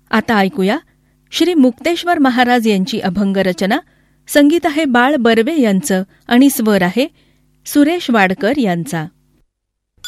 आता ऐकूया श्री मुक्तेश्वर महाराज यांची अभंग रचना. संगीत आहे बाळ बर्वे यांचं आणि स्वर आहे सुरेश वाडकर यांचा.